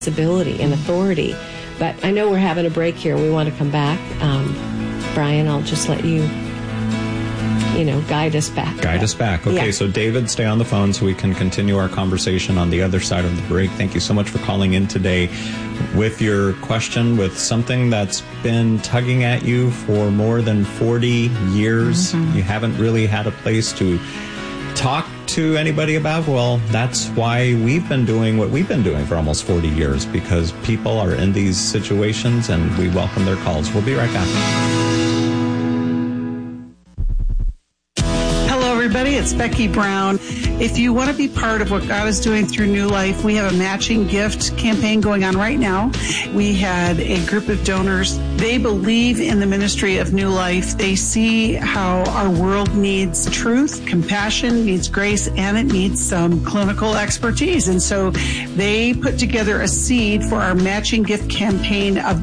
responsibility and authority. But I know we're having a break here. We want to come back. Brian, I'll just let you, guide us back. Guide us back. Okay, yeah. So David, stay on the phone so we can continue our conversation on the other side of the break. Thank you so much for calling in today with your question, with something that's been tugging at you for more than 40 years. Mm-hmm. You haven't really had a place to talk to anybody about. Well, that's why we've been doing what we've been doing for almost 40 years, because people are in these situations and we welcome their calls. We'll be right back. Everybody, it's Becky Brown. If you want to be part of what God is doing through New Life, we have a matching gift campaign going on right now. We had a group of donors. They believe in the ministry of New Life. They see how our world needs truth, compassion, needs grace, and it needs some clinical expertise. And so they put together a seed for our matching gift campaign of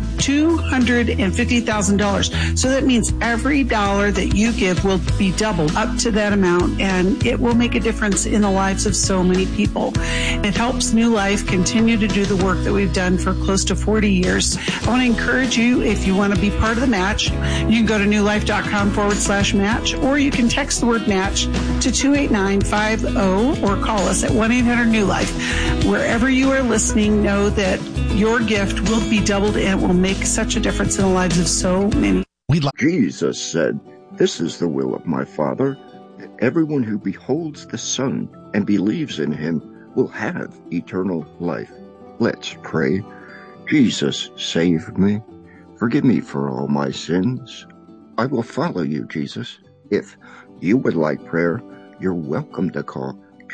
$250,000. So that means every dollar that you give will be doubled up to that amount, and it will make a difference in the lives of so many people. It helps New Life continue to do the work that we've done for close to 40 years. I want to encourage you, if you want to be part of the match, you can go to newlife.com/match, or you can text the word match to 28950 or call us at 1-800-NEW-LIFE. Wherever you are listening, know that your gift will be doubled and it will make such a difference in the lives of so many. Jesus said, "This is the will of my Father, that everyone who beholds the Son and believes in him will have eternal life." Let's pray. Jesus, save me. Forgive me for all my sins. I will follow you, Jesus. If you would like prayer, you're welcome to call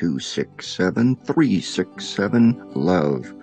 267-367-LOVE,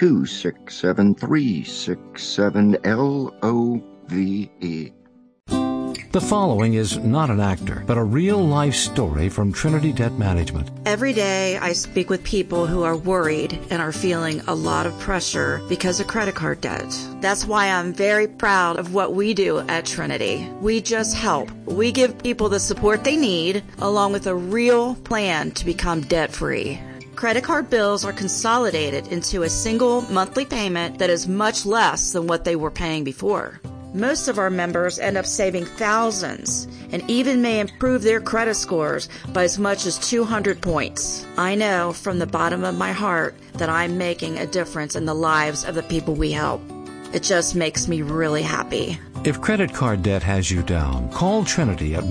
267-367-LOVE. The following is not an actor, but a real-life story from Trinity Debt Management. Every day I speak with people who are worried and are feeling a lot of pressure because of credit card debt. That's why I'm very proud of what we do at Trinity. We just help. We give people the support they need, along with a real plan to become debt-free. Credit card bills are consolidated into a single monthly payment that is much less than what they were paying before. Most of our members end up saving thousands and even may improve their credit scores by as much as 200 points. I know from the bottom of my heart that I'm making a difference in the lives of the people we help. It just makes me really happy. If credit card debt has you down, call Trinity at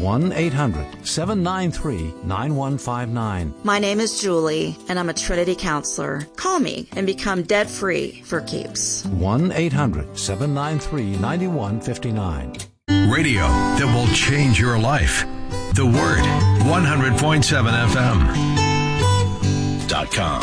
1-800-793-9159. My name is Julie, and I'm a Trinity counselor. Call me and become debt-free for keeps. 1-800-793-9159. Radio that will change your life. The Word, 100.7 FM.com.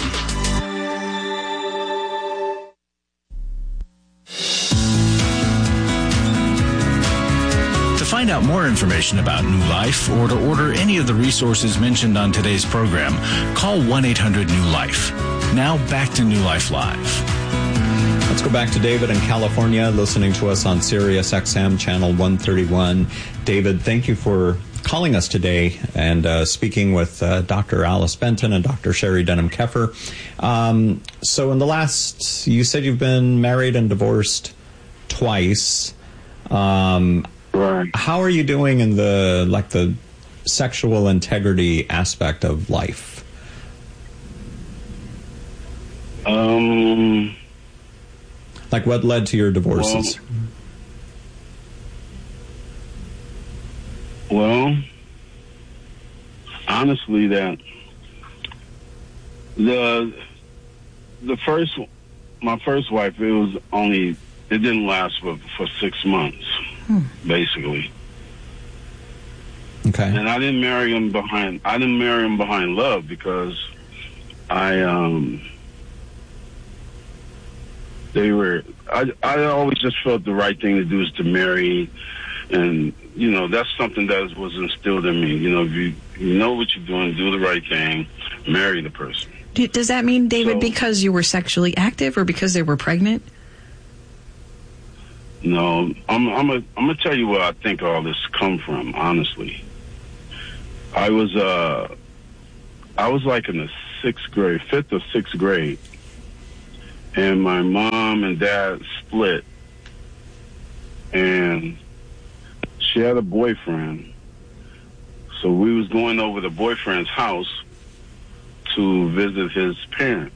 To find out more information about New Life or to order any of the resources mentioned on today's program, call 1-800-NEW-LIFE. Now back to New Life Live. Let's go back to David in California, listening to us on Sirius XM channel 131. David, thank you for calling us today and speaking with Dr. Alice Benton and Dr. Sherry Denham-Keffer. So in the last, you said you've been married and divorced twice. Right. How are you doing in the sexual integrity aspect of life? Like what led to your divorces? Well, honestly, my first wife, it didn't last for 6 months, basically. Okay. And I didn't marry him behind love, because I always just felt the right thing to do is to marry, and that's something that was instilled in me. If you know what you're doing, do the right thing, marry the person. Does that mean, David, because you were sexually active or because they were pregnant? No, I'm gonna tell you where I think all this come from. Honestly, I was like in the 5th or 6th grade, and my mom and dad split, and she had a boyfriend. So we was going over the boyfriend's house to visit his parents.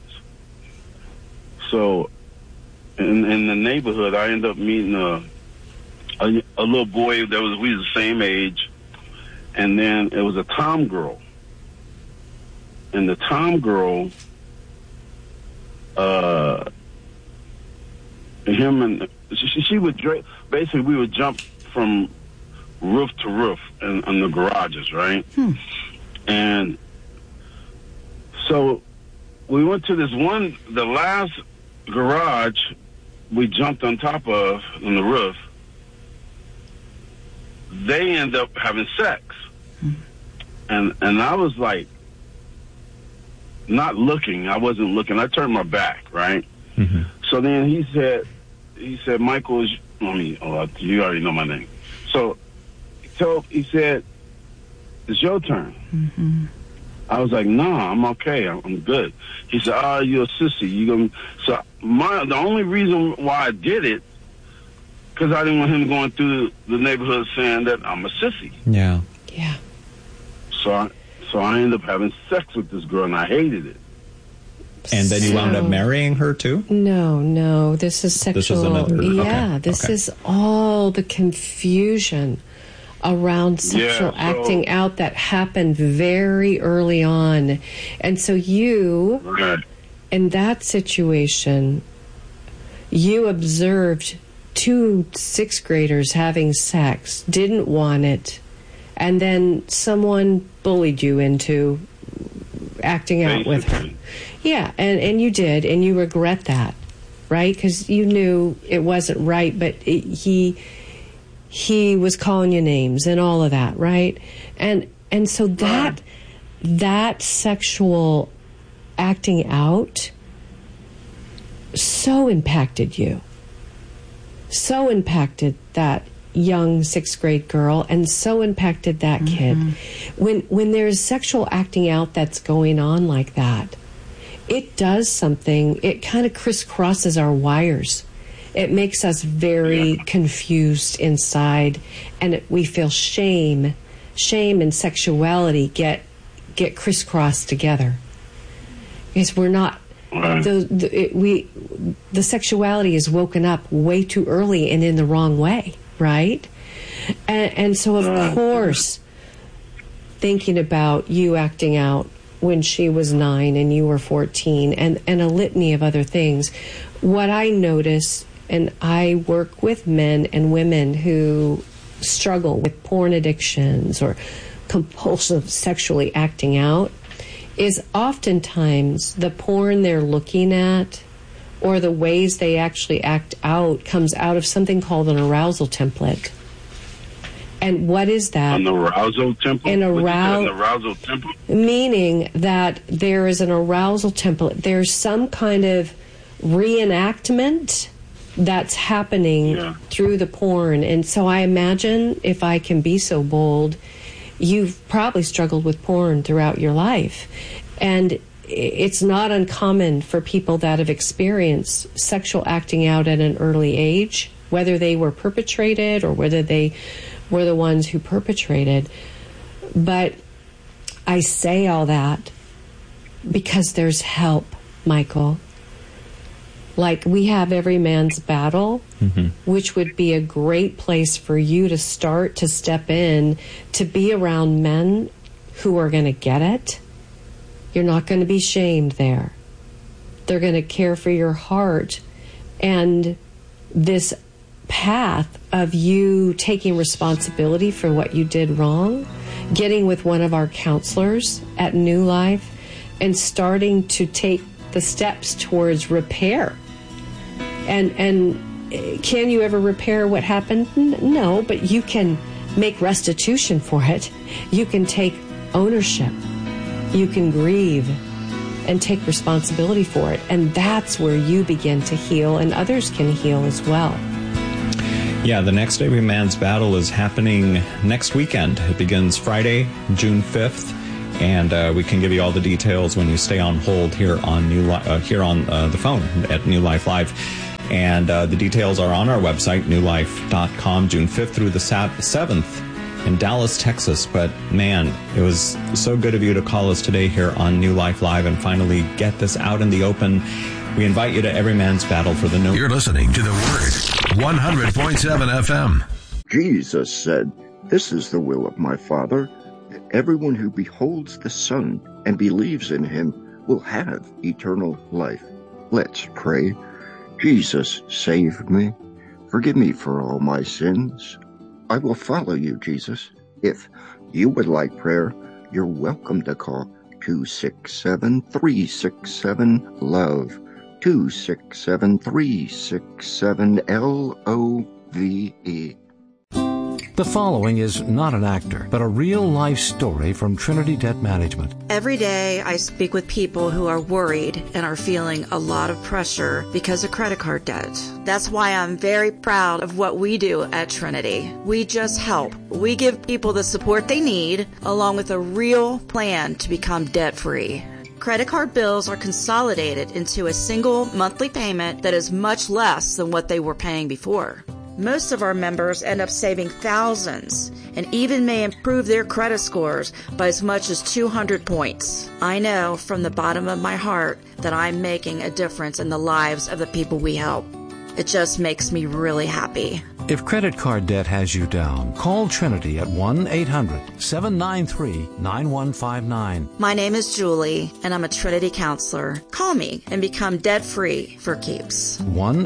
So in the neighborhood, I ended up meeting a little boy that we was the same age, and then it was a tom girl. And the tom girl, she would basically we would jump from roof to roof in the garages, right? And so we went to the last garage we jumped on top of on the roof. They end up having sex. And I was like, not looking. I wasn't looking. I turned my back, right? Mm-hmm. So then he said, Michael, you already know my name. So he said, it's your turn. Mm-hmm. I was like, no, I'm okay. I'm good. He said, you're a sissy. So the only reason why I did it, because I didn't want him going through the neighborhood saying that I'm a sissy. Yeah. Yeah. So I ended up having sex with this girl, and I hated it. And then you wound up marrying her, too? No. This is sexual. This is another... Yeah, okay. this is all the confusion around sexual acting out that happened very early on. And so you, in that situation, you observed 2 6th graders having sex, didn't want it, and then someone bullied you into acting out with her. Yeah, and you did, and you regret that, right? Because you knew it wasn't right, but he was calling you names and all of that, right? And so that sexual acting out so impacted you, so impacted that young 6th grade girl, and so impacted that kid. When there's sexual acting out that's going on like that, it does something. It kind of crisscrosses our wires. It makes us very confused inside, and we feel shame. Shame and sexuality get crisscrossed together. Because we're not. The sexuality is woken up way too early and in the wrong way, right? And so, of course, thinking about you acting out when she was 9 and you were 14, and a litany of other things, what I notice, and I work with men and women who struggle with porn addictions or compulsive sexually acting out, is oftentimes the porn they're looking at or the ways they actually act out comes out of something called an arousal template. And what is that? An arousal template? An arousal template? Meaning that there is an arousal template. There's some kind of reenactment that's happening through the porn. And so I imagine, if I can be so bold, you've probably struggled with porn throughout your life. And it's not uncommon for people that have experienced sexual acting out at an early age, whether they were perpetrated or whether they were the ones who perpetrated. But I say all that because there's help, Michael. Like, we have Every Man's Battle, which would be a great place for you to start to step in, to be around men who are going to get it. You're not going to be shamed there. They're going to care for your heart. And this path of you taking responsibility for what you did wrong, getting with one of our counselors at New Life, and starting to take the steps towards repair. And can you ever repair what happened? No, but you can make restitution for it. You can take ownership. You can grieve and take responsibility for it. And that's where you begin to heal, and others can heal as well. Yeah, the next Every Man's Battle is happening next weekend. It begins Friday, June 5th, And we can give you all the details when you stay on hold here on the phone at New Life Live. And the details are on our website, newlife.com, June 5th through the 7th in Dallas, Texas. But, man, it was so good of you to call us today here on New Life Live and finally get this out in the open. We invite you to Every Man's Battle for the New... You're listening to The Word, 100.7 FM. Jesus said, "This is the will of my Father, that everyone who beholds the Son and believes in him will have eternal life." Let's pray. Jesus, save me. Forgive me for all my sins. I will follow you, Jesus. If you would like prayer, you're welcome to call 267-367-LOVE, 267-367-LOVE. The following is not an actor, but a real-life story from Trinity Debt Management. Every day I speak with people who are worried and are feeling a lot of pressure because of credit card debt. That's why I'm very proud of what we do at Trinity. We just help. We give people the support they need, along with a real plan to become debt-free. Credit card bills are consolidated into a single monthly payment that is much less than what they were paying before. Most of our members end up saving thousands and even may improve their credit scores by as much as 200 points. I know from the bottom of my heart that I'm making a difference in the lives of the people we help. It just makes me really happy. If credit card debt has you down, call Trinity at 1-800-793-9159. My name is Julie, and I'm a Trinity counselor. Call me and become debt-free for keeps.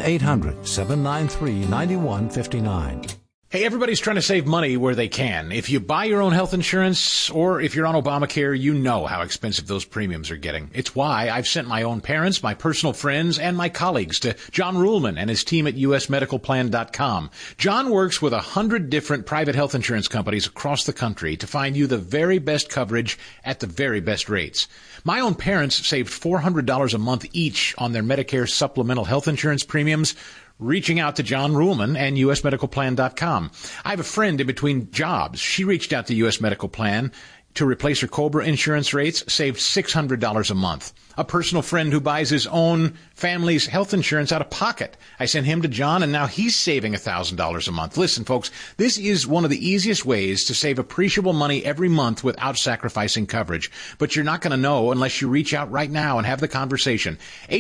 1-800-793-9159. Hey, everybody's trying to save money where they can. If you buy your own health insurance or if you're on Obamacare, you know how expensive those premiums are getting. It's why I've sent my own parents, my personal friends, and my colleagues to John Ruhlman and his team at usmedicalplan.com. John works with 100 different private health insurance companies across the country to find you the very best coverage at the very best rates. My own parents saved $400 a month each on their Medicare supplemental health insurance premiums, reaching out to John Ruhlman and usmedicalplan.com. I have a friend in between jobs. She reached out to US Medical Plan to replace her COBRA insurance rates, saved $600 a month. A personal friend who buys his own family's health insurance out of pocket. I sent him to John, and now he's saving $1,000 a month. Listen, folks, this is one of the easiest ways to save appreciable money every month without sacrificing coverage. But you're not going to know unless you reach out right now and have the conversation.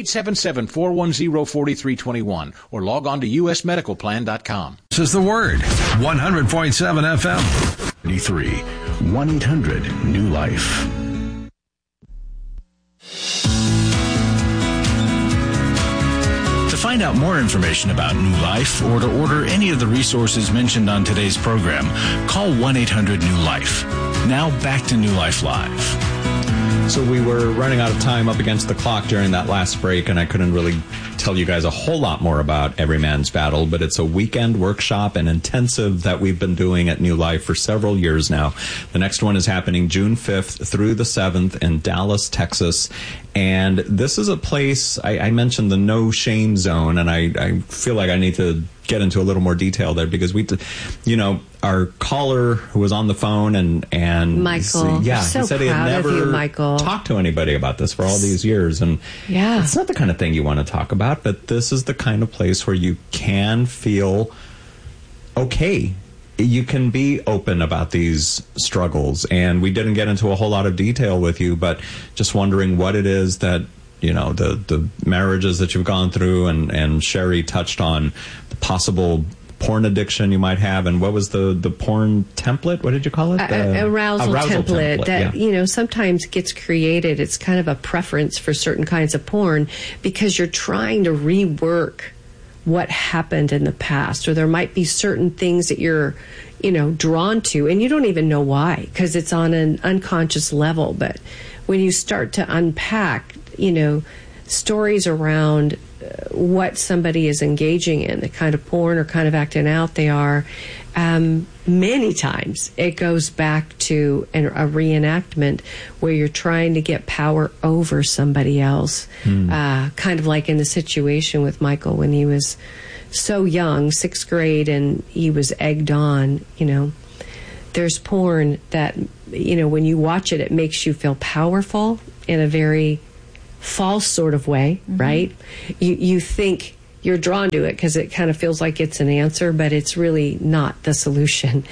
877-410-4321 or log on to usmedicalplan.com. This is The Word, 100.7 FM. 33 1-800-NEW-LIFE. To find out more information about New Life or to order any of the resources mentioned on today's program, call 1-800-NEW-LIFE. Now back to New Life Live. So we were running out of time up against the clock during that last break, and I couldn't really tell you guys a whole lot more about Every Man's Battle, but it's a weekend workshop and intensive that we've been doing at New Life for several years now. The next one is happening June 5th through the 7th in Dallas, Texas. And this is a place, I mentioned the no shame zone, and I feel like I need to get into a little more detail there because our caller who was on the phone and Michael, he so said he had never talked to anybody about this for all these years, and it's not the kind of thing you want to talk about, but this is the kind of place where you can feel okay. You can be open about these struggles, and we didn't get into a whole lot of detail with you, but just wondering what it is that the marriages that you've gone through, and Sherry touched on the possible porn addiction you might have, and what was the porn template? What did you call it? Arousal template that sometimes gets created. It's kind of a preference for certain kinds of porn because you're trying to rework what happened in the past, or there might be certain things that you're drawn to and you don't even know why because it's on an unconscious level. But when you start to unpack stories around what somebody is engaging in, the kind of porn or kind of acting out they are, many times it goes back to a reenactment where you're trying to get power over somebody else. Kind of like in the situation with Michael when he was so young, 6th grade, and he was egged on. There's porn that when you watch it, it makes you feel powerful in a very false sort of way, right? You think you're drawn to it because it kind of feels like it's an answer, but it's really not the solution.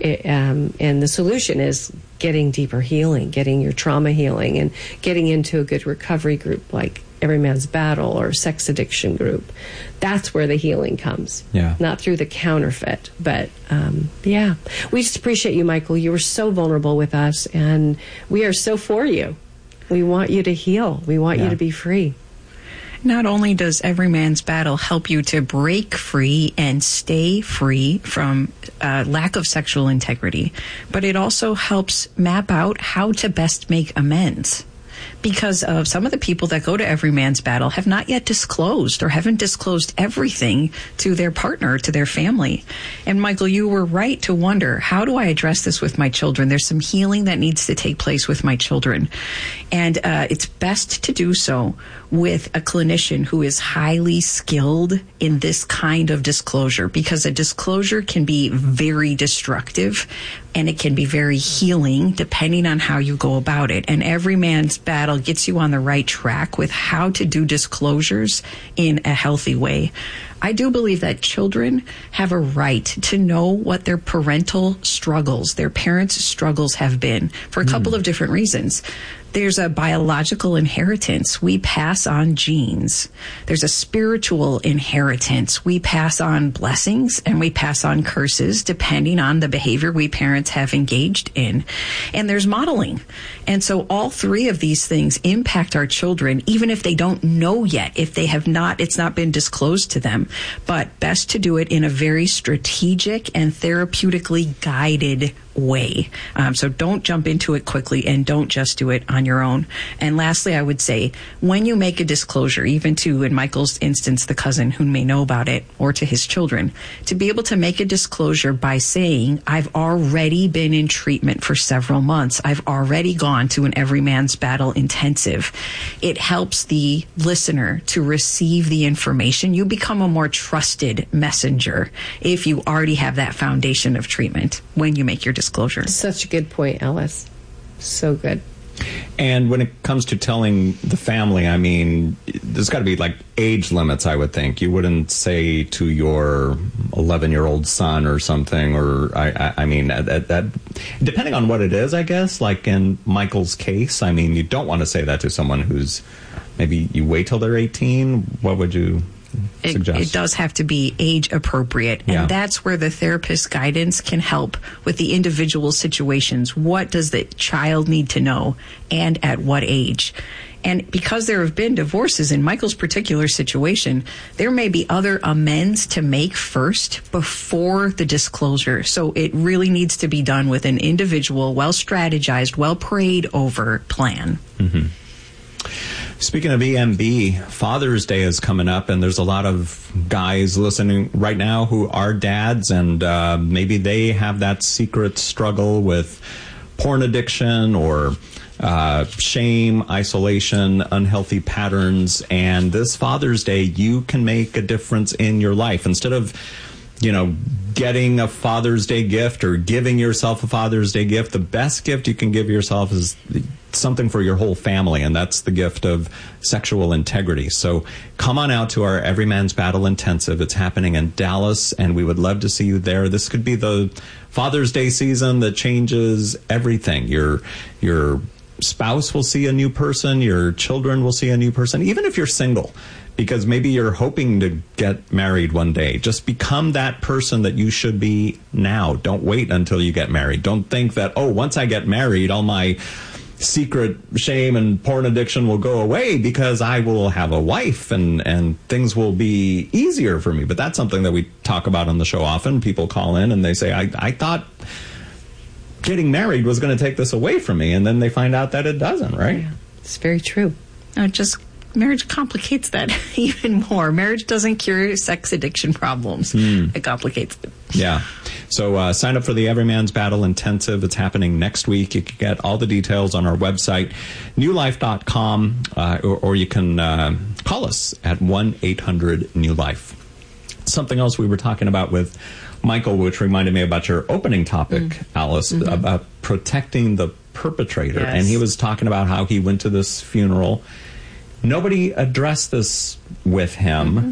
And the solution is getting deeper healing, getting your trauma healing, and getting into a good recovery group like Every Man's Battle or sex addiction group. That's where the healing comes. Yeah. Not through the counterfeit. But yeah, we just appreciate you, Michael. You were so vulnerable with us, and we are so for you. We want you to heal. We want you to be free. Not only does Every Man's Battle help you to break free and stay free from lack of sexual integrity, but it also helps map out how to best make amends. Because of some of the people that go to Every Man's Battle have not yet disclosed or haven't disclosed everything to their partner, to their family. And Michael, you were right to wonder, how do I address this with my children? There's some healing that needs to take place with my children. And it's best to do so with a clinician who is highly skilled in this kind of disclosure, because a disclosure can be very destructive and it can be very healing depending on how you go about it. And Every Man's Battle gets you on the right track with how to do disclosures in a healthy way. I do believe that children have a right to know what their parental struggles, their parents' struggles have been for a couple of different reasons. There's a biological inheritance. We pass on genes. There's a spiritual inheritance. We pass on blessings and we pass on curses depending on the behavior we parents have engaged in. And there's modeling. And so all three of these things impact our children, even if they don't know yet, if they have not, it's not been disclosed to them. But best to do it in a very strategic and therapeutically guided way. So don't jump into it quickly and don't just do it on your own. And lastly, I would say, when you make a disclosure, even to, in Michael's instance, the cousin who may know about it, or to his children, to be able to make a disclosure by saying, I've already been in treatment for several months. I've already gone to an Every Man's Battle intensive. It helps the listener to receive the information. You become a more trusted messenger if you already have that foundation of treatment when you make your disclosure. Such a good point, Alice. So good. And when it comes to telling the family, I mean, there's got to be like age limits, I would think. You wouldn't say to your 11-year-old son or something, or I mean, that depending on what it is, I guess, like in Michael's case, I mean, you don't want to say that to someone who's, maybe you wait till they're 18. What would you suggest? It does have to be age appropriate. And that's where the therapist's guidance can help with the individual situations. What does the child need to know and at what age? And because there have been divorces in Michael's particular situation, there may be other amends to make first before the disclosure. So it really needs to be done with an individual, well-strategized, well-prayed over plan. Mm-hmm. Speaking of EMB, Father's Day is coming up, and there's a lot of guys listening right now who are dads, and maybe they have that secret struggle with porn addiction or shame, isolation, unhealthy patterns. And this Father's Day, you can make a difference in your life. Instead of, getting a Father's Day gift or giving yourself a Father's Day gift, the best gift you can give yourself is something for your whole family, and that's the gift of sexual integrity. So come on out to our Every Man's Battle Intensive. It's happening in Dallas, and we would love to see you there. This could be the Father's Day season that changes everything. Your spouse will see a new person. Your children will see a new person, even if you're single, because maybe you're hoping to get married one day. Just become that person that you should be now. Don't wait until you get married. Don't think that, once I get married, all my secret shame and porn addiction will go away because I will have a wife and things will be easier for me. But that's something that we talk about on the show often. People call in and they say, I thought getting married was going to take this away from me. And then they find out that it doesn't, right? Yeah, it's very true. Marriage complicates that even more. Marriage doesn't cure sex addiction problems. It complicates it. Yeah. So sign up for the Every Man's Battle Intensive. It's happening next week. You can get all the details on our website, newlife.com, or you can call us at 1-800-NEW-LIFE. Something else we were talking about with Michael, which reminded me about your opening topic, Alice, about protecting the perpetrator. Yes. And he was talking about how he went to this funeral. Nobody addressed this with him.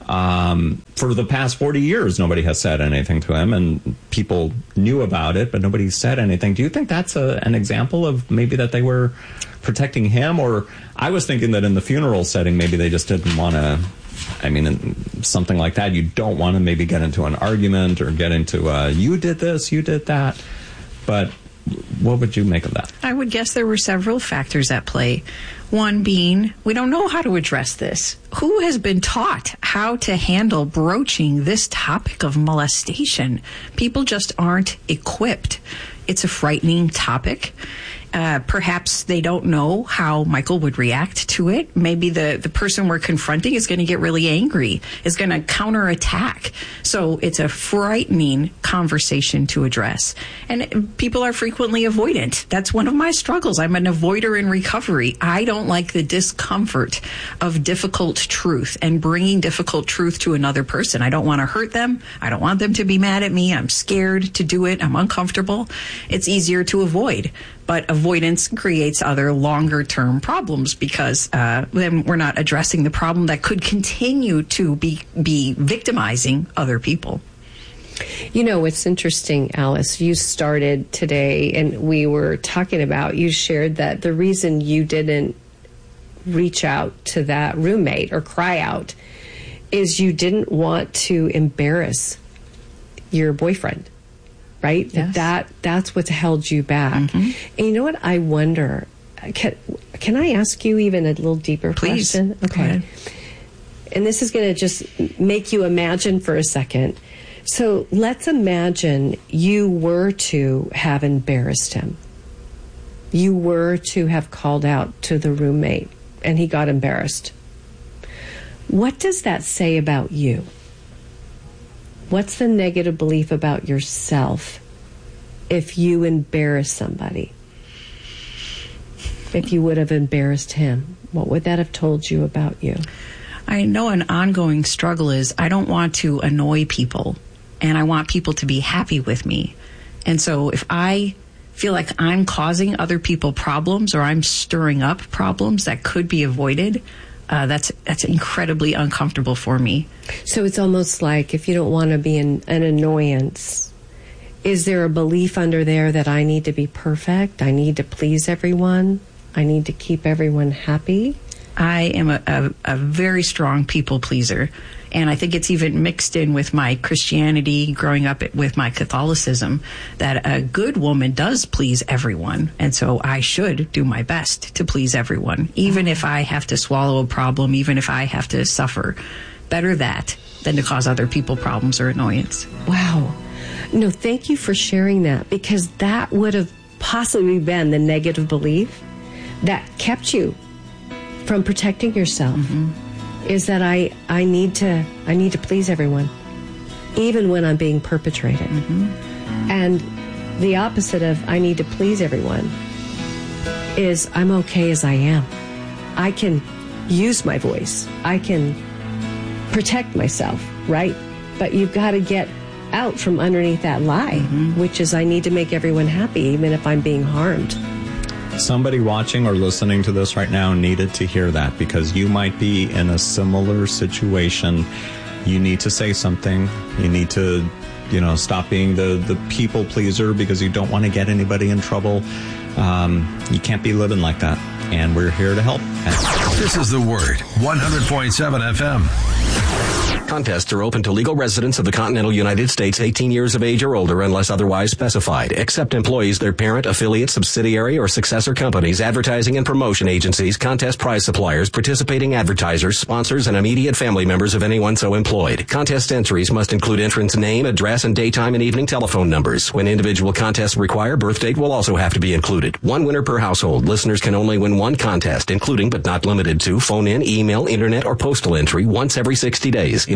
For the past 40 years, nobody has said anything to him, and people knew about it, but nobody said anything. Do you think that's an example of maybe that they were protecting him? Or I was thinking that in the funeral setting, maybe they just didn't want to, I mean, something like that, you don't want to maybe get into an argument or get into, you did this, you did that. But what would you make of that? I would guess there were several factors at play. One being, we don't know how to address this. Who has been taught how to handle broaching this topic of molestation? People just aren't equipped. It's a frightening topic. Perhaps they don't know how Michael would react to it. Maybe the person we're confronting is going to get really angry, is going to counterattack. So it's a frightening conversation to address. And people are frequently avoidant. That's one of my struggles. I'm an avoider in recovery. I don't like the discomfort of difficult truth and bringing difficult truth to another person. I don't want to hurt them. I don't want them to be mad at me. I'm scared to do it. I'm uncomfortable. It's easier to avoid. But avoidance creates other longer-term problems because then we're not addressing the problem that could continue to be victimizing other people. You know, it's interesting, Alice. You started today, and we were talking about, you shared that the reason you didn't reach out to that roommate or cry out is you didn't want to embarrass your boyfriend. Right? Yes. That's what's held you back. And you know what? I wonder, can I ask you even a little deeper question? Please. Okay. And this is going to just make you imagine for a second. So let's imagine you were to have embarrassed him. You were to have called out to the roommate and he got embarrassed. What does that say about you? What's the negative belief about yourself if you embarrass somebody? If you would have embarrassed him, what would that have told you about you? I know an ongoing struggle is I don't want to annoy people, and I want people to be happy with me. And so if I feel like I'm causing other people problems or I'm stirring up problems that could be avoided, that's incredibly uncomfortable for me. So it's almost like if you don't want to be an annoyance, is there a belief under there that I need to be perfect? I need to please everyone? I need to keep everyone happy? I am a very strong people pleaser. And I think it's even mixed in with my Christianity, growing up with my Catholicism, that a good woman does please everyone. And so I should do my best to please everyone, even if I have to swallow a problem, even if I have to suffer. Better that than to cause other people problems or annoyance. Wow. No, thank you for sharing that, because that would have possibly been the negative belief that kept you from protecting yourself. Is that I need to please everyone, even when I'm being perpetrated. And the opposite of I need to please everyone is I'm okay as I am. I can use my voice. I can protect myself, right? But you've got to get out from underneath that lie, which is I need to make everyone happy, even if I'm being harmed. Somebody watching or listening to this right now needed to hear that, because you might be in a similar situation. You need to say something. You need to, stop being the people pleaser because you don't want to get anybody in trouble. You can't be living like that. And we're here to help. This is The Word, 100.7 FM. Contests are open to legal residents of the continental United States 18 years of age or older unless otherwise specified, except employees, their parent, affiliate, subsidiary, or successor companies, advertising and promotion agencies, contest prize suppliers, participating advertisers, sponsors, and immediate family members of anyone so employed. Contest entries must include entrant's name, address, and daytime and evening telephone numbers. When individual contests require, birth date will also have to be included. One winner per household. Listeners can only win one contest, including but not limited to phone-in, email, internet, or postal entry once every 60 days.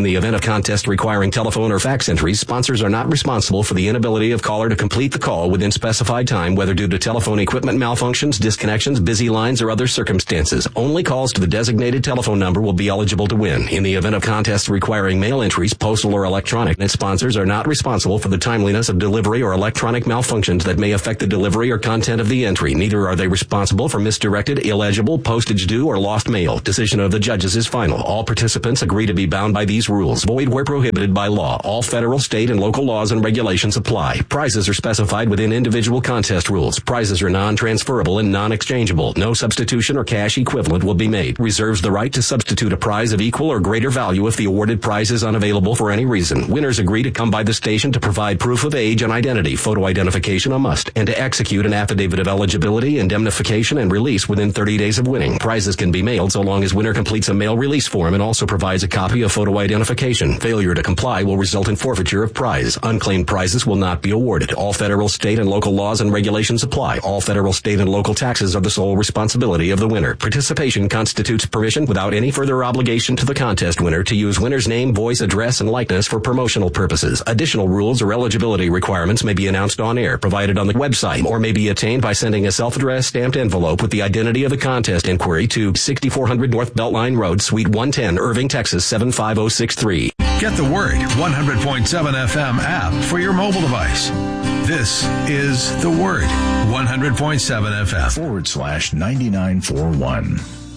In the event of contest requiring telephone or fax entries, sponsors are not responsible for the inability of caller to complete the call within specified time, whether due to telephone equipment malfunctions, disconnections, busy lines, or other circumstances. Only calls to the designated telephone number will be eligible to win. In the event of contests requiring mail entries, postal or electronic, and sponsors are not responsible for the timeliness of delivery or electronic malfunctions that may affect the delivery or content of the entry. Neither are they responsible for misdirected, illegible, postage due, or lost mail. Decision of the judges is final. All participants agree to be bound by these rules. Void where prohibited by law. All federal, state, and local laws and regulations apply. Prizes are specified within individual contest rules. Prizes are non-transferable and non-exchangeable. No substitution or cash equivalent will be made. Reserves the right to substitute a prize of equal or greater value if the awarded prize is unavailable for any reason. Winners agree to come by the station to provide proof of age and identity, photo identification a must, and to execute an affidavit of eligibility, indemnification, and release within 30 days of winning. Prizes can be mailed so long as winner completes a mail release form and also provides a copy of photo identification. Failure to comply will result in forfeiture of prize. Unclaimed prizes will not be awarded. All federal, state, and local laws and regulations apply. All federal, state, and local taxes are the sole responsibility of the winner. Participation constitutes permission without any further obligation to the contest winner to use winner's name, voice, address, and likeness for promotional purposes. Additional rules or eligibility requirements may be announced on air, provided on the website, or may be attained by sending a self-addressed stamped envelope with the identity of the contest inquiry to 6400 North Beltline Road, Suite 110, Irving, Texas 75063. Get the Word 100.7 FM app for your mobile device. This is The Word 100.7 FM /9941.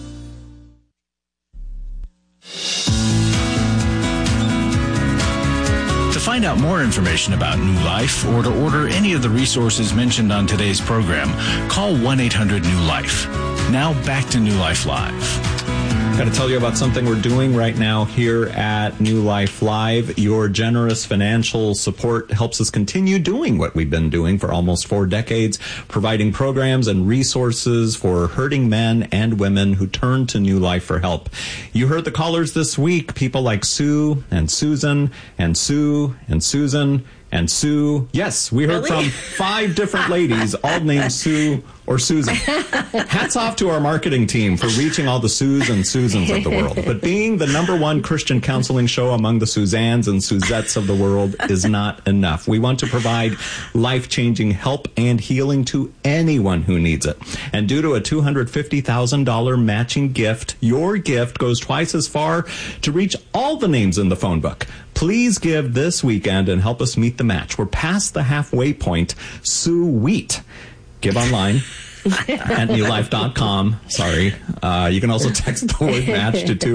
To find out more information about New Life or to order any of the resources mentioned on today's program, call 1-800-NEW-LIFE. Now back to New Life Live. Got to tell you about something we're doing right now here at New Life Live. Your generous financial support helps us continue doing what we've been doing for almost 4 decades, providing programs and resources for hurting men and women who turn to New Life for help. You heard the callers this week, people like Sue and Susan and Sue and Susan and Sue. Yes, we heard from 5 different ladies, all named Sue or Susan. Hats off to our marketing team for reaching all the Sues and Susans of the world. But being the #1 Christian counseling show among the Suzannes and Suzettes of the world is not enough. We want to provide life-changing help and healing to anyone who needs it. And due to a $250,000 matching gift, your gift goes twice as far to reach all the names in the phone book. Please give this weekend and help us meet the match. We're past the halfway point. Sweet. Give online at newlife.com. Sorry. You can also text the word match to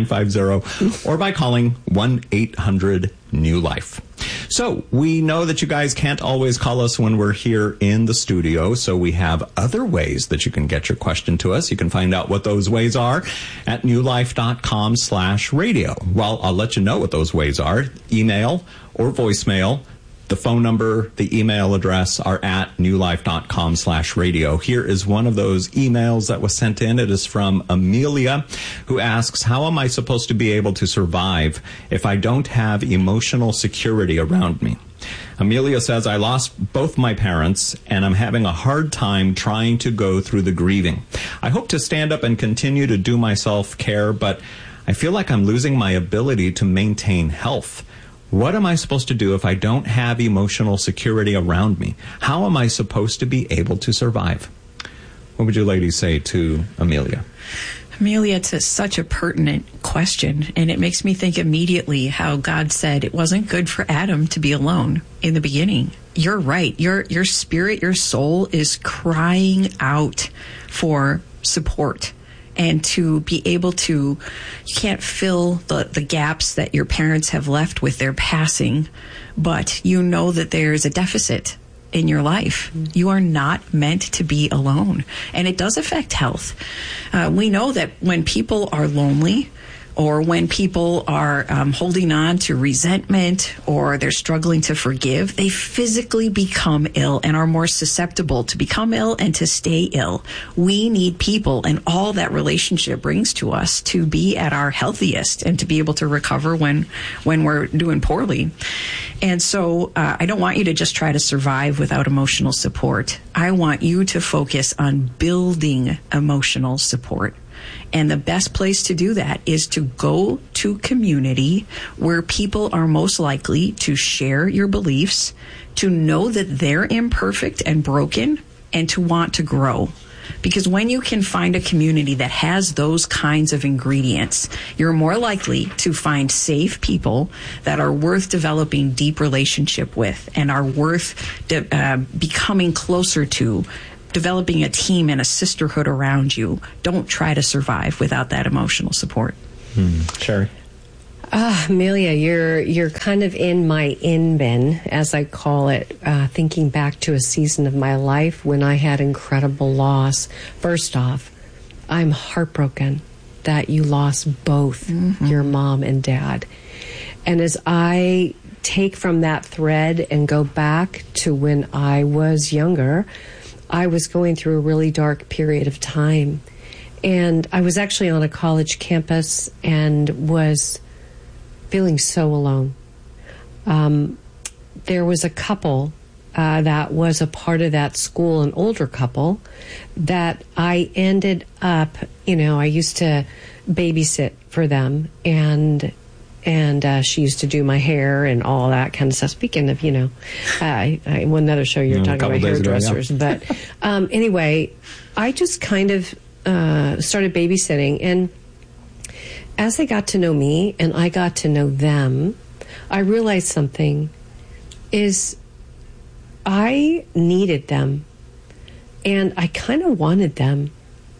28950 or by calling 1-800-NEW-LIFE. So we know that you guys can't always call us when we're here in the studio, so we have other ways that you can get your question to us. You can find out what those ways are at newlife.com/radio. Well, I'll let you know what those ways are. Email or voicemail. The phone number, the email address are at newlife.com/radio. Here is one of those emails that was sent in. It is from Amelia, who asks, how am I supposed to be able to survive if I don't have emotional security around me? Amelia says, I lost both my parents, and I'm having a hard time trying to go through the grieving. I hope to stand up and continue to do my self-care, but I feel like I'm losing my ability to maintain health. What am I supposed to do if I don't have emotional security around me? How am I supposed to be able to survive? What would you ladies say to Amelia? Amelia, it's such a pertinent question, and it makes me think immediately how God said it wasn't good for Adam to be alone in the beginning. You're right. Your spirit, your soul is crying out for support. And to be able to, you can't fill the gaps that your parents have left with their passing, but you know that there's a deficit in your life. You are not meant to be alone. And it does affect health. We know that when people are lonely, or when people are holding on to resentment, or they're struggling to forgive, they physically become ill and are more susceptible to become ill and to stay ill. We need people and all that relationship brings to us to be at our healthiest and to be able to recover when we're doing poorly. And so I don't want you to just try to survive without emotional support. I want you to focus on building emotional support. And the best place to do that is to go to community where people are most likely to share your beliefs, to know that they're imperfect and broken, and to want to grow. Because when you can find a community that has those kinds of ingredients, you're more likely to find safe people that are worth developing deep relationship with and are worth becoming closer to, developing a team and a sisterhood around you. Don't try to survive without that emotional support. Sherry? Amelia, you're kind of in my in bin, as I call it, thinking back to a season of my life when I had incredible loss. First off, I'm heartbroken that you lost both your mom and dad. And as I take from that thread and go back to when I was younger, I was going through a really dark period of time. And I was actually on a college campus and was feeling so alone. There was a couple that was a part of that school, an older couple, that I ended up, I used to babysit for them, and she used to do my hair and all that kind of stuff. Speaking of, one other show you're talking about hairdressers. But anyway, I just kind of started babysitting, and as they got to know me and I got to know them, I realized something is I needed them, and I kind of wanted them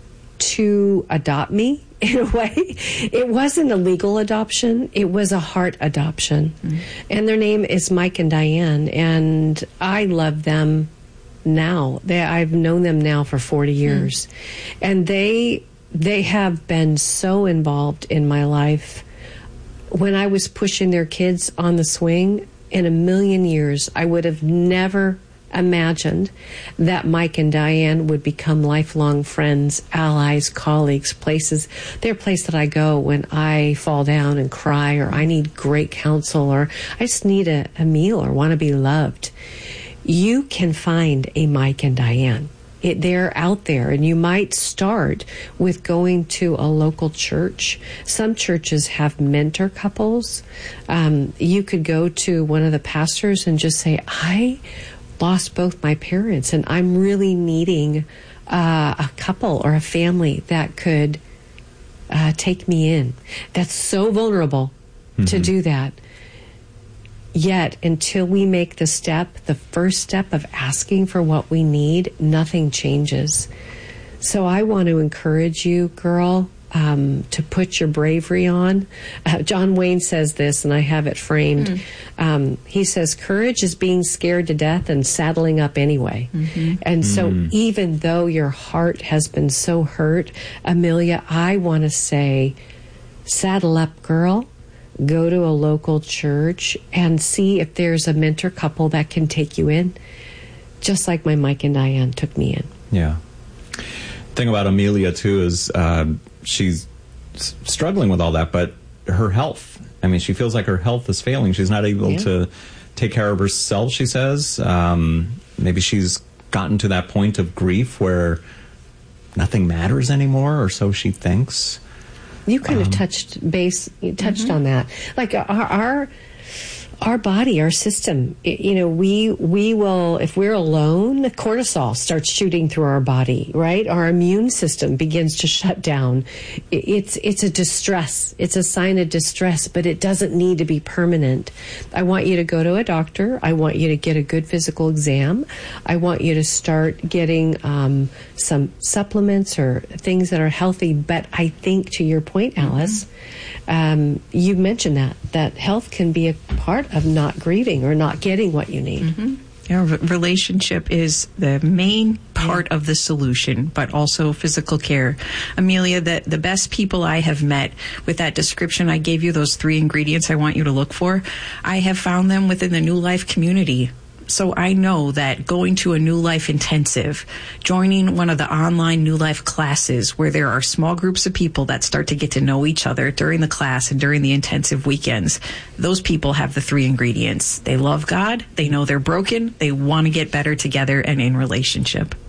to adopt me in a way. It wasn't a legal adoption. It was a heart adoption. And their name is Mike and Diane, and I love them now. I've known them now for 40 years. And they have been so involved in my life. When I was pushing their kids on the swing, in a million years, I would have never imagined that Mike and Diane would become lifelong friends, allies, colleagues, places. They're a place that I go when I fall down and cry, or I need great counsel, or I just need a meal or want to be loved. You can find a Mike and Diane. They're out there, and you might start with going to a local church. Some churches have mentor couples. You could go to one of the pastors and just say, I lost both my parents, and I'm really needing a couple or a family that could take me in. That's so vulnerable to do that. Yet, until we make the first step of asking for what we need, nothing changes. So I want to encourage you, girl, to put your bravery on. John Wayne says this, and I have it framed. He says, courage is being scared to death and saddling up anyway. And so even though your heart has been so hurt, Amelia, I want to say, saddle up, girl. Go to a local church and see if there's a mentor couple that can take you in, just like my Mike and Diane took me in. Yeah. Thing about Amelia, too, is she's struggling with all that, but her health, I mean, she feels like her health is failing. She's not able to take care of herself, she says. Maybe she's gotten to that point of grief where nothing matters anymore, or so she thinks. You kind of touched on that. Like our body, our system, we will, if we're alone, cortisol starts shooting through our body, right? Our immune system begins to shut down. It's a distress. It's a sign of distress, but it doesn't need to be permanent. I want you to go to a doctor. I want you to get a good physical exam. I want you to start getting some supplements or things that are healthy. But I think, to your point, Alice, you mentioned that health can be a part of not grieving or not getting what you need. Relationship is the main part of the solution, but also physical care. Amelia, the best people I have met, with that description I gave you, those 3 ingredients I want you to look for, I have found them within the New Life community. So I know that going to a New Life intensive, joining one of the online New Life classes where there are small groups of people that start to get to know each other during the class and during the intensive weekends, those people have the 3 ingredients. They love God, they know they're broken, they want to get better together and in relationship.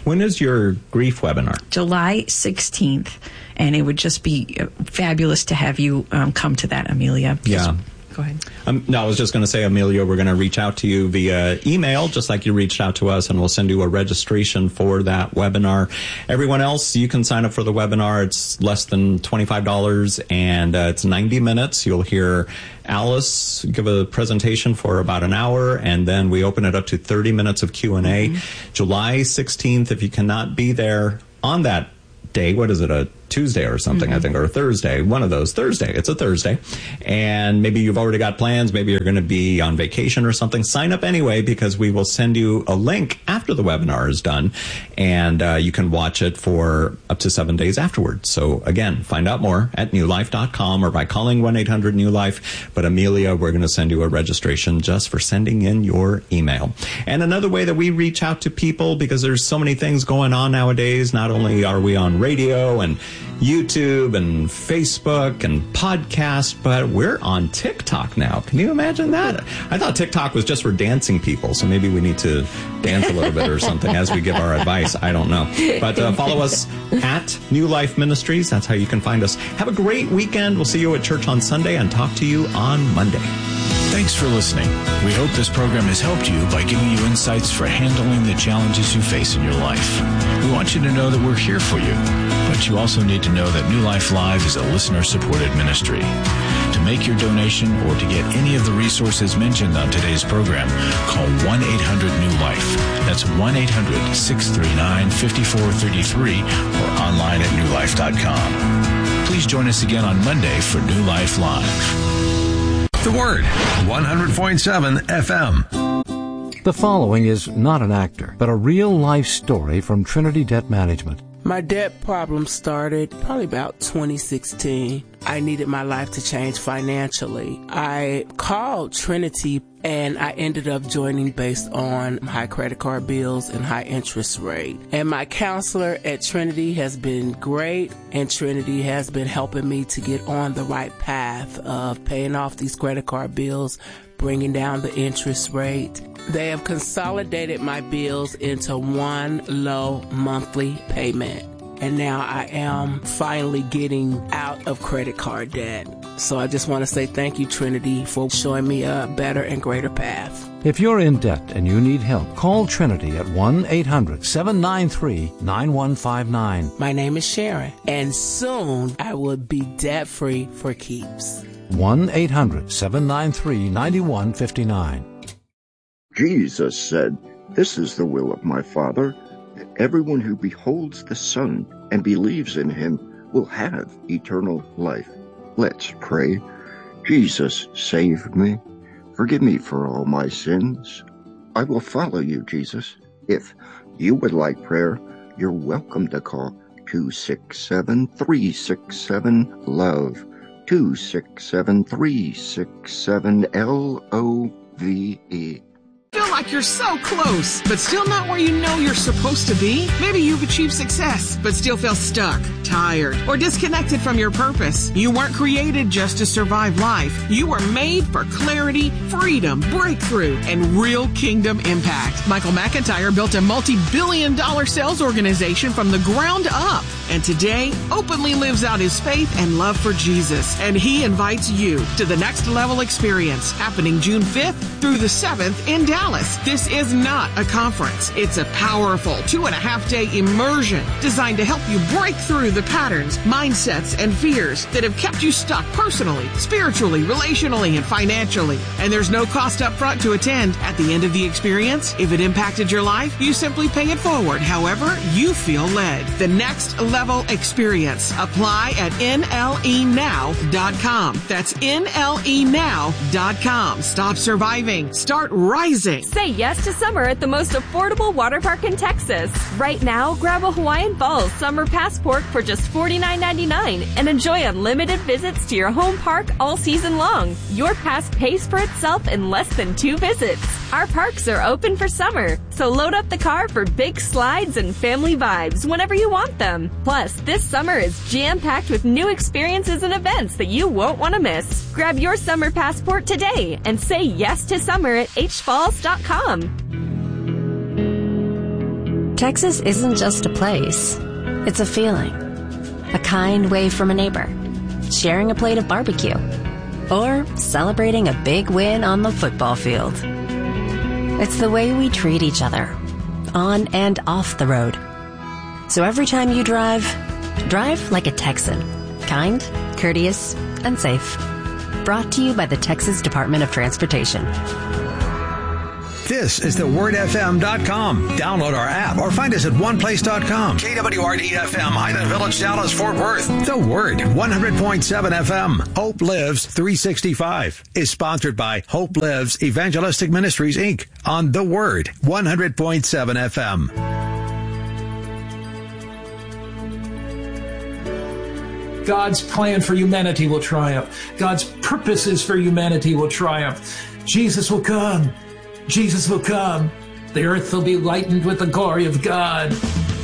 When is your grief webinar? July 16th. And it would just be fabulous to have you come to that, Amelia. Yeah. Go ahead. No, I was just going to say, Amelia, we're going to reach out to you via email, just like you reached out to us, and we'll send you a registration for that webinar. Everyone else, you can sign up for the webinar. It's less than $25, and it's 90 minutes. You'll hear Alice give a presentation for about an hour, and then we open it up to 30 minutes of Q&A. Mm-hmm. July 16th, if you cannot be there on that day, what is it, a Tuesday or something, I think, or a Thursday, one of those. Thursday. It's a Thursday. And maybe you've already got plans. Maybe you're going to be on vacation or something. Sign up anyway, because we will send you a link after the webinar is done, and you can watch it for up to 7 days afterwards. So again, find out more at newlife.com or by calling 1-800-NEW-LIFE. But Amelia, we're going to send you a registration just for sending in your email. And another way that we reach out to people, because there's so many things going on nowadays, not only are we on radio and YouTube and Facebook and podcast, but we're on TikTok now. Can you imagine that? I thought TikTok was just for dancing people, so maybe we need to dance a little bit or something as we give our advice. I don't know. But follow us at New Life Ministries. That's how you can find us. Have a great weekend. We'll see you at church on Sunday and talk to you on Monday. Thanks for listening. We hope this program has helped you by giving you insights for handling the challenges you face in your life. We want you to know that we're here for you, but you also need to know that New Life Live is a listener-supported ministry. To make your donation or to get any of the resources mentioned on today's program, call 1-800-NEW-LIFE. That's 1-800-639-5433 or online at newlife.com. Please join us again on Monday for New Life Live. The Word, 100.7 FM. The following is not an actor, but a real-life story from Trinity Debt Management. My debt problem started probably about 2016. I needed my life to change financially. I called Trinity and I ended up joining based on high credit card bills and high interest rate. And my counselor at Trinity has been great, and Trinity has been helping me to get on the right path of paying off these credit card bills, bringing down the interest rate. They have consolidated my bills into one low monthly payment. And now I am finally getting out of credit card debt. So I just want to say thank you, Trinity, for showing me a better and greater path. If you're in debt and you need help, call Trinity at 1-800-793-9159. My name is Sharon, and soon I will be debt-free for keeps. 1-800-793-9159. Jesus said, "This is the will of my Father, that everyone who beholds the Son and believes in him will have eternal life." Let's pray. Jesus, save me. Forgive me for all my sins. I will follow you, Jesus. If you would like prayer, you're welcome to call 267-367-LOVE, 267-367-LOVE. Feel like you're so close, but still not where you know you're supposed to be? Maybe you've achieved success, but still feel stuck, tired, or disconnected from your purpose. You weren't created just to survive life. You were made for clarity, freedom, breakthrough, and real kingdom impact. Michael McIntyre built a multi-billion-dollar sales organization from the ground up, and today openly lives out his faith and love for Jesus. And he invites you to the Next Level Experience, happening June 5th through the 7th in Dallas. This is not a conference. It's a powerful 2.5-day immersion designed to help you break through the patterns, mindsets, and fears that have kept you stuck personally, spiritually, relationally, and financially. And there's no cost up front to attend. At the end of the experience, if it impacted your life, you simply pay it forward however you feel led. The Next Level Experience. Apply at NLEnow.com. That's NLEnow.com. Stop surviving. Start rising. Say yes to summer at the most affordable water park in Texas. Right now, grab a Hawaiian Falls summer passport for just $49.99 and enjoy unlimited visits to your home park all season long. Your pass pays for itself in less than 2 visits. Our parks are open for summer, so load up the car for big slides and family vibes whenever you want them. Plus, this summer is jam-packed with new experiences and events that you won't want to miss. Grab your summer passport today and say yes to summer at hfalls.com. Texas isn't just a place. It's a feeling. A kind wave from a neighbor. Sharing a plate of barbecue. Or celebrating a big win on the football field. It's the way we treat each other, on and off the road. So every time you drive like a Texan. Kind, courteous, and safe. Brought to you by the Texas Department of Transportation. This is thewordfm.com. Download our app or find us at oneplace.com. KWRD-FM, Highland Village, Dallas, Fort Worth. The Word, 100.7 FM. Hope Lives 365 is sponsored by Hope Lives Evangelistic Ministries, Inc. on The Word, 100.7 FM. God's plan for humanity will triumph. God's purposes for humanity will triumph. Jesus will come. Jesus will come. The earth will be lightened with the glory of God.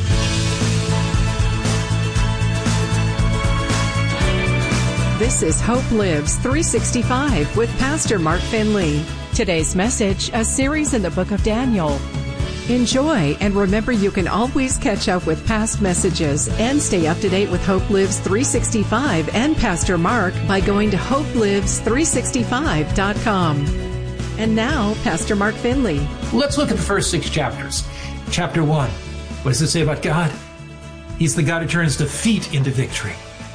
This is Hope Lives 365 with Pastor Mark Finley. Today's message, a series in the book of Daniel. Enjoy, and remember you can always catch up with past messages and stay up to date with Hope Lives 365 and Pastor Mark by going to hopelives365.com. And now, Pastor Mark Finley. Let's look at the first 6 chapters. Chapter 1. What does it say about God? He's the God who turns defeat into victory,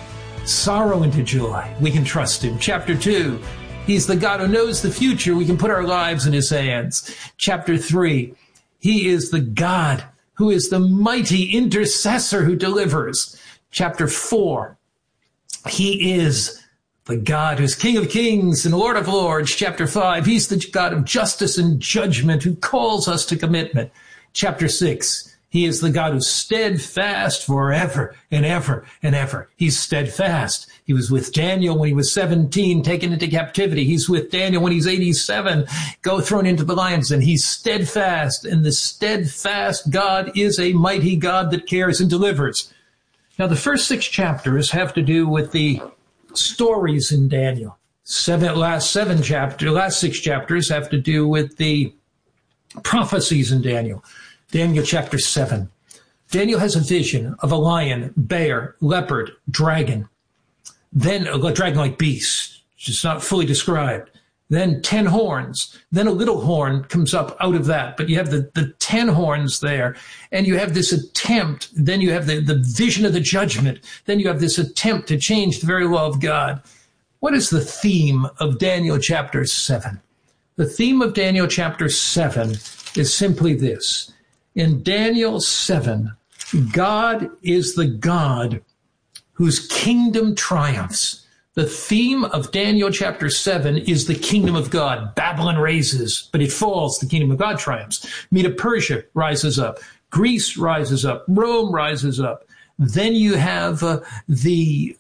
sorrow into joy. We can trust him. Chapter 2. He's the God who knows the future. We can put our lives in his hands. Chapter 3. He is the God who is the mighty intercessor who delivers. Chapter 4. He is the God who's King of Kings and Lord of Lords. Chapter 5, he's the God of justice and judgment who calls us to commitment. Chapter 6, he is the God who's steadfast forever and ever and ever. He's steadfast. He was with Daniel when he was 17, taken into captivity. He's with Daniel when he's 87, thrown into the lions, and he's steadfast. And the steadfast God is a mighty God that cares and delivers. Now, the first 6 chapters have to do with the stories in Daniel. Last 6 chapters have to do with the prophecies in Daniel. Daniel chapter 7. Daniel has a vision of a lion, bear, leopard, dragon. Then a dragon-like beast, just not fully described. Then 10 horns. Then a little horn comes up out of that. But you have the 10 horns there. And you have this attempt. Then you have the vision of the judgment. Then you have this attempt to change the very law of God. What is the theme of Daniel chapter 7? The theme of Daniel chapter 7 is simply this. In Daniel 7, God is the God whose kingdom triumphs. The theme of Daniel chapter 7 is the kingdom of God. Babylon raises, but it falls. The kingdom of God triumphs. Medo-Persia rises up. Greece rises up. Rome rises up. Then you have the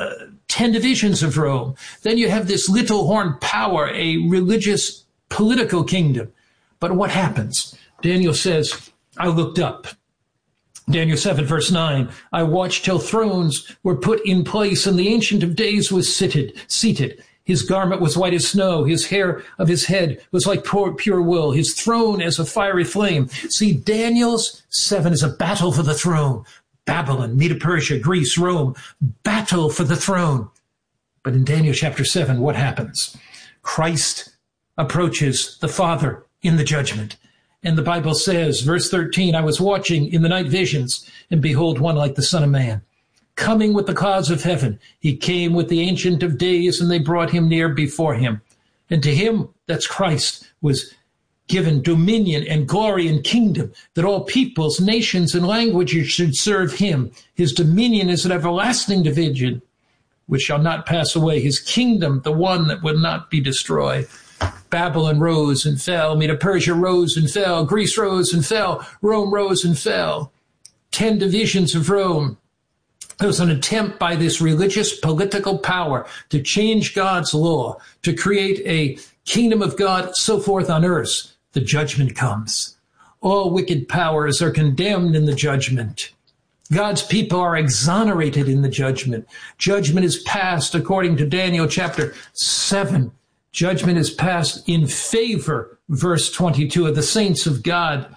10 divisions of Rome. Then you have this little horn power, a religious political kingdom. But what happens? Daniel says, I looked up. Daniel 7, verse 9, I watched till thrones were put in place, and the Ancient of Days was seated. His garment was white as snow. His hair of his head was like pure wool. His throne as a fiery flame. See, Daniel's 7 is a battle for the throne. Babylon, Medo-Persia, Greece, Rome, battle for the throne. But in Daniel chapter 7, what happens? Christ approaches the Father in the judgment. And the Bible says, verse 13, I was watching in the night visions, and behold, one like the Son of Man, coming with the clouds of heaven. He came with the Ancient of Days, and they brought him near before him. And to him, that's Christ, was given dominion and glory and kingdom, that all peoples, nations, and languages should serve him. His dominion is an everlasting division, which shall not pass away. His kingdom, the one that will not be destroyed. Babylon rose and fell. Medo-Persia rose and fell. Greece rose and fell. Rome rose and fell. 10 divisions of Rome. There was an attempt by this religious political power to change God's law, to create a kingdom of God, so forth on earth. The judgment comes. All wicked powers are condemned in the judgment. God's people are exonerated in the judgment. Judgment is passed according to Daniel chapter 7. Judgment is passed in favor, verse 22, of the saints of God.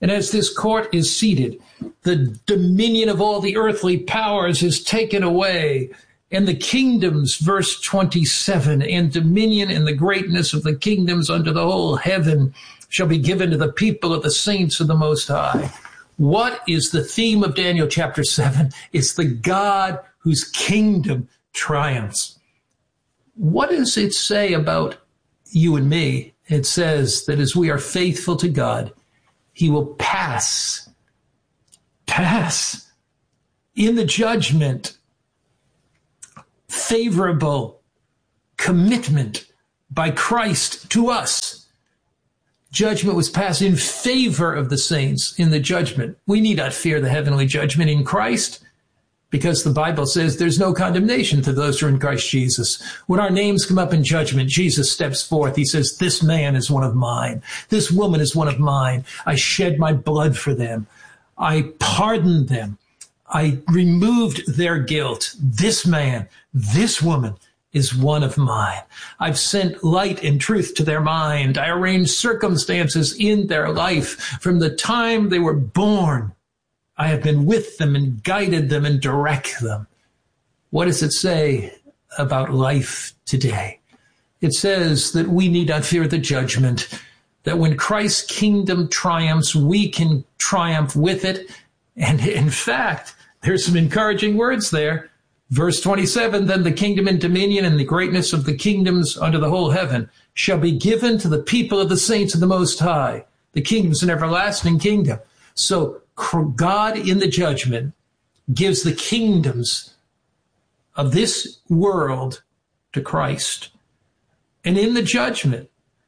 And as this court is seated, the dominion of all the earthly powers is taken away. And the kingdoms, verse 27, and dominion and the greatness of the kingdoms under the whole heaven shall be given to the people of the saints of the Most High. What is the theme of Daniel chapter 7? It's the God whose kingdom triumphs. What does it say about you and me? It says that as we are faithful to God, he will pass in the judgment, favorable commitment by Christ to us. Judgment was passed in favor of the saints in the judgment. We need not fear the heavenly judgment in Christ, because the Bible says there's no condemnation to those who are in Christ Jesus. When our names come up in judgment, Jesus steps forth. He says, this man is one of mine. This woman is one of mine. I shed my blood for them. I pardoned them. I removed their guilt. This man, this woman is one of mine. I've sent light and truth to their mind. I arranged circumstances in their life from the time they were born. I have been with them and guided them and direct them. What does it say about life today? It says that we need not fear the judgment, that when Christ's kingdom triumphs, we can triumph with it. And in fact, there's some encouraging words there. Verse 27, then the kingdom and dominion and the greatness of the kingdoms under the whole heaven shall be given to the people of the saints of the Most High. The kingdom's an everlasting kingdom. So God in the judgment gives the kingdoms of this world to Christ. And in the judgment,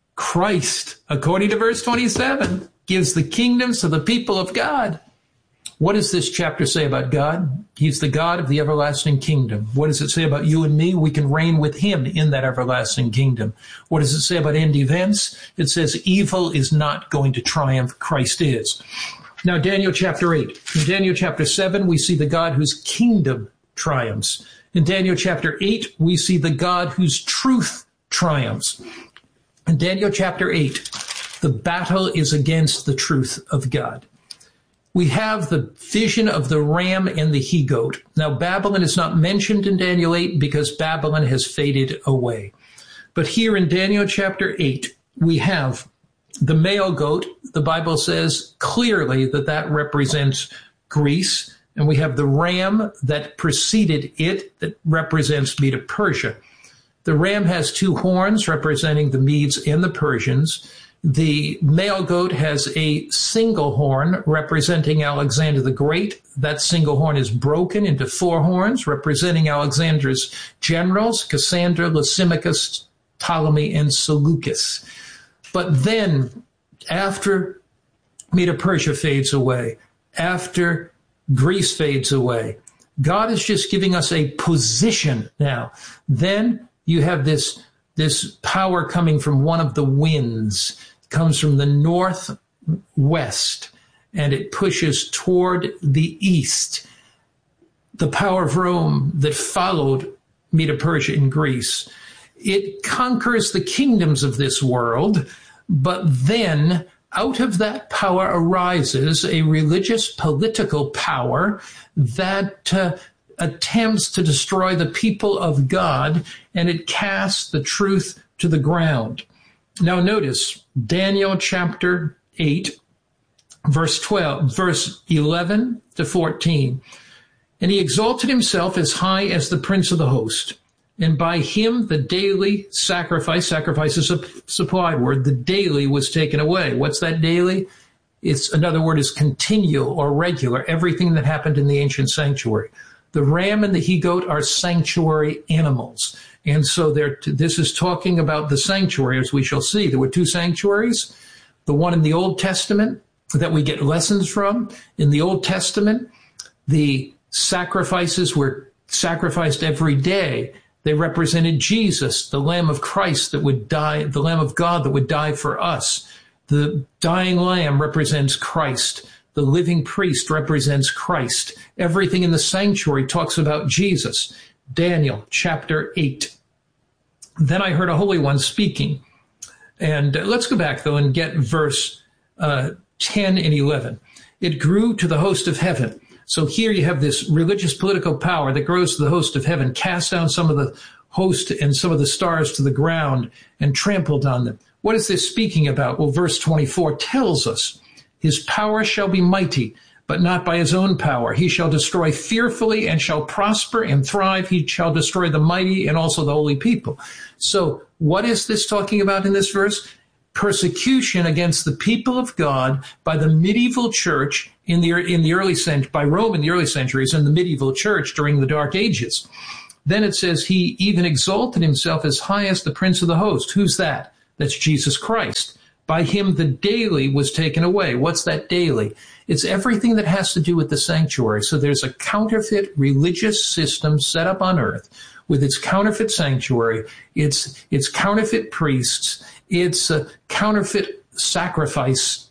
Christ, according to verse 27, gives the kingdoms to the people of God. What does this chapter say about God? He's the God of the everlasting kingdom. What does it say about you and me? We can reign with him in that everlasting kingdom. What does it say about end events? It says evil is not going to triumph. Christ is. Now, Daniel chapter 8. In Daniel chapter 7, we see the God whose kingdom triumphs. In Daniel chapter 8, we see the God whose truth triumphs. In Daniel chapter 8, the battle is against the truth of God. We have the vision of the ram and the he-goat. Now, Babylon is not mentioned in Daniel 8 because Babylon has faded away. But here in Daniel chapter 8, we have the male goat. The Bible says clearly that that represents Greece. And we have the ram that preceded it that represents Medo-Persia. The ram has two horns representing the Medes and the Persians. The male goat has a single horn representing Alexander the Great. That single horn is broken into four horns representing Alexander's generals, Cassander, Lysimachus, Ptolemy, and Seleucus. But then, after Medo-Persia fades away, after Greece fades away, God is just giving us a position now. Then you have this power coming from one of the winds. It comes from the northwest, and it pushes toward the east. The power of Rome that followed Medo-Persia in Greece. It conquers the kingdoms of this world, but then out of that power arises a religious political power that attempts to destroy the people of God, and it casts the truth to the ground. Now notice Daniel chapter 8, verse 11 to 14. And he exalted himself as high as the prince of the host. And by him the daily sacrifice is a supplied word, the daily was taken away. What's that daily? It's another word is continual or regular, everything that happened in the ancient sanctuary. The ram and the he-goat are sanctuary animals. And so this is talking about the sanctuary, as we shall see. There were two sanctuaries, the one in the Old Testament that we get lessons from. In the Old Testament, the sacrifices were sacrificed every day. They represented Jesus, the Lamb of Christ that would die, the Lamb of God that would die for us. The dying lamb represents Christ. The living priest represents Christ. Everything in the sanctuary talks about Jesus. Daniel chapter 8. Then I heard a holy one speaking. And let's go back, though, and get verse 10 and 11. It grew to the host of heaven. So here you have this religious political power that grows to the host of heaven, cast down some of the host and some of the stars to the ground and trampled on them. What is this speaking about? Well, verse 24 tells us, his power shall be mighty, but not by his own power. He shall destroy fearfully and shall prosper and thrive. He shall destroy the mighty and also the holy people. So what is this talking about in this verse? Persecution against the people of God by the medieval church in the early century, by Rome in the early centuries, and the medieval church during the Dark Ages. Then it says he even exalted himself as high as the prince of the host. Who's that? That's Jesus Christ. By him the daily was taken away. What's that daily? It's everything that has to do with the sanctuary. So there's a counterfeit religious system set up on earth with its counterfeit sanctuary, its counterfeit priests, its counterfeit sacrifice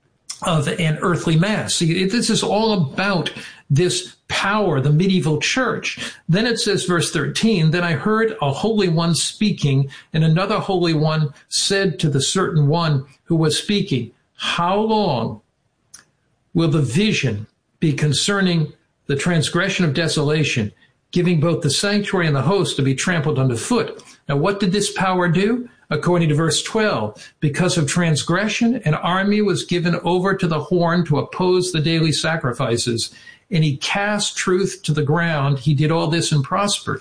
of an earthly mass. See, this is all about this power, the medieval church. Then it says, verse 13, then I heard a holy one speaking, and another holy one said to the certain one who was speaking, how long will the vision be concerning the transgression of desolation, giving both the sanctuary and the host to be trampled underfoot? Now, what did this power do? According to verse 12, because of transgression, an army was given over to the horn to oppose the daily sacrifices, and he cast truth to the ground. He did all this and prospered.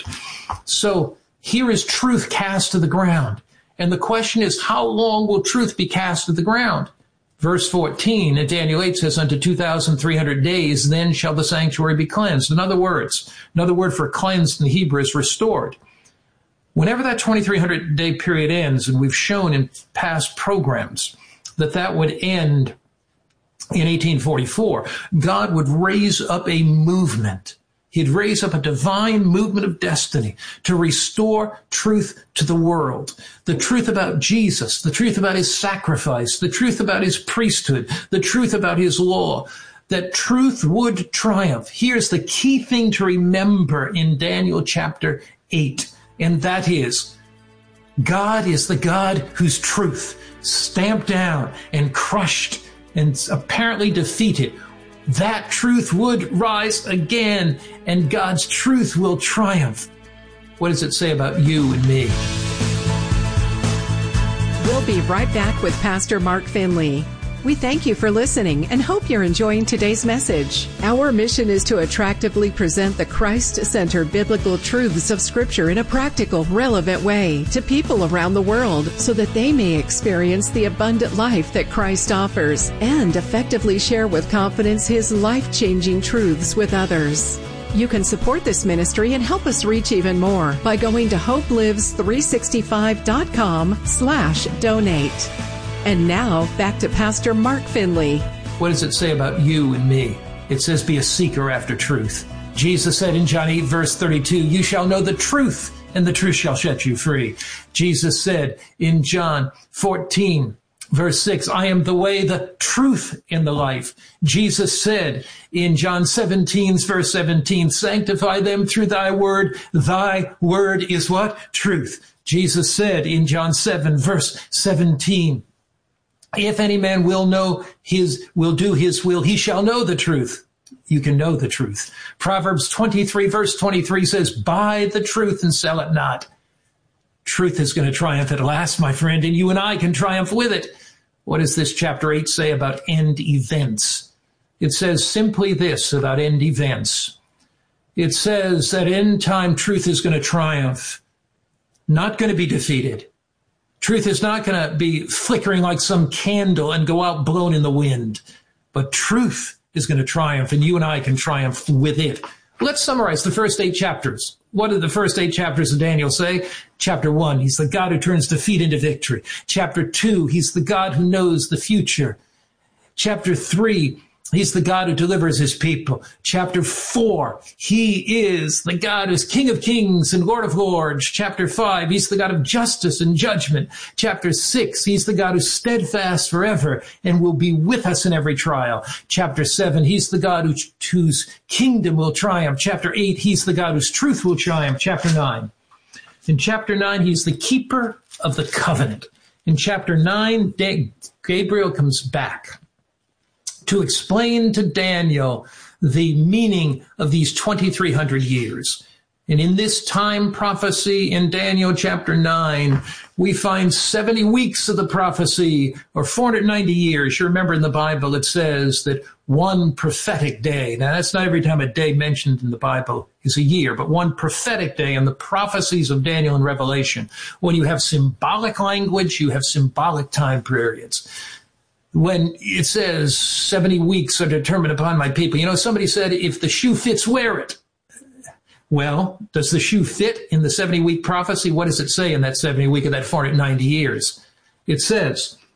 So here is truth cast to the ground. And the question is, how long will truth be cast to the ground? Verse 14, and Daniel 8 says, unto 2,300 days, then shall the sanctuary be cleansed. In other words, another word for cleansed in Hebrew is restored. Whenever that 2,300-day period ends, and we've shown in past programs that would end in 1844, God would raise up a movement. He'd raise up a divine movement of destiny to restore truth to the world. The truth about Jesus, the truth about his sacrifice, the truth about his priesthood, the truth about his law, that truth would triumph. Here's the key thing to remember in Daniel chapter 8. And that is, God is the God whose truth, stamped down and crushed and apparently defeated, that truth would rise again, and God's truth will triumph. What does it say about you and me? We'll be right back with Pastor Mark Finley. We thank you for listening and hope you're enjoying today's message. Our mission is to attractively present the Christ-centered biblical truths of Scripture in a practical, relevant way to people around the world so that they may experience the abundant life that Christ offers and effectively share with confidence his life-changing truths with others. You can support this ministry and help us reach even more by going to hopelives365.com/donate. And now, back to Pastor Mark Finley. What does it say about you and me? It says, be a seeker after truth. Jesus said in John 8, verse 32, you shall know the truth, and the truth shall set you free. Jesus said in John 14, verse 6, I am the way, the truth, and the life. Jesus said in John 17, verse 17, sanctify them through thy word. Thy word is what? Truth. Jesus said in John 7, verse 17, if any man will do his will, he shall know the truth. You can know the truth. Proverbs 23, verse 23 says, buy the truth and sell it not. Truth is going to triumph at last, my friend, and you and I can triumph with it. What does this chapter 8 say about end events? It says simply this about end events. It says that end time truth is going to triumph, not going to be defeated. Truth is not going to be flickering like some candle and go out blown in the wind. But truth is going to triumph, and you and I can triumph with it. Let's summarize the first 8 chapters. What did the first 8 chapters of Daniel say? Chapter 1, he's the God who turns defeat into victory. Chapter 2, he's the God who knows the future. Chapter 3, he's the God who delivers his people. Chapter 4, he is the God who's King of kings and Lord of lords. Chapter 5, he's the God of justice and judgment. Chapter 6, he's the God who's steadfast forever and will be with us in every trial. Chapter 7, he's the God whose kingdom will triumph. Chapter 8, he's the God whose truth will triumph. Chapter 9. In chapter 9, he's the keeper of the covenant. In chapter 9, Gabriel comes back. to explain to Daniel the meaning of these 2,300 years. And in this time prophecy in Daniel chapter 9, we find 70 weeks of the prophecy, or 490 years. You remember in the Bible it says that one prophetic day, now that's not every time a day mentioned in the Bible is a year, but one prophetic day in the prophecies of Daniel and Revelation. When you have symbolic language, you have symbolic time periods. When it says 70 weeks are determined upon my people, somebody said, if the shoe fits, wear it. Well, does the shoe fit in the 70-week prophecy? What does it say in that 70 week of that 490 years? It says,